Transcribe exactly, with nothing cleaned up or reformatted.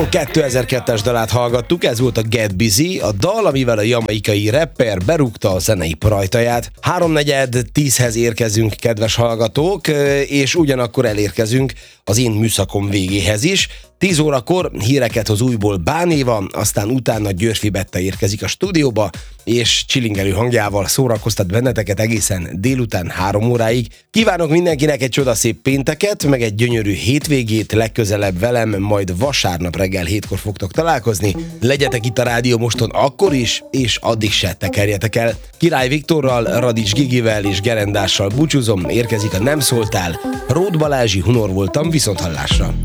Soul kétezer-kettes dalát hallgattuk, ez volt a Get Busy, a dal, amivel a jamaikai rapper berúgta a zenei ajtaját. Háromnegyed tízhez érkezünk, kedves hallgatók, és ugyanakkor elérkezünk az én műszakom végéhez is. tíz órakor híreket hoz újból Bánéva, aztán utána Györfi Betta érkezik a stúdióba, és csilingelő hangjával szórakoztat benneteket egészen délután három óráig. Kívánok mindenkinek egy csodaszép pénteket, meg egy gyönyörű hétvégét, legközelebb velem, majd vasárnap reggel hétkor fogtok találkozni. Legyetek itt a Rádió Moston akkor is, és addig se tekerjetek el. Király Viktorral, Radics Gigivel és Gerendással búcsúzom, érkezik a Nem szóltál. Róth Balázsi Hunor voltam, viszonthallásra.